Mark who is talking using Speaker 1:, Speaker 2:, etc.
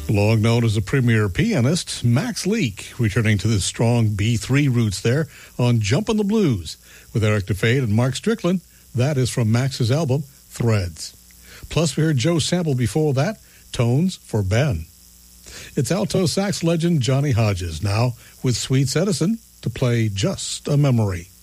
Speaker 1: Long known as a premier pianist, Max Leake, returning to the strong B3 roots there on Jumpin' the Blues with Eric DeFade and Mark Strickland. That is from Max's album, Threads. Plus, we heard Joe Sample before that, Tones for Ben. It's alto sax legend Johnny Hodges now with Sweet Edison to play Just a Memory.